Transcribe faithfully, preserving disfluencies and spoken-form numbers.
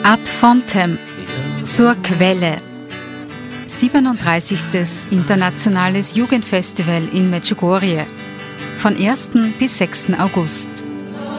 Ad fontem, zur Quelle. siebenunddreißigstes Internationales Jugendfestival in Medjugorje. Von ersten bis sechsten August.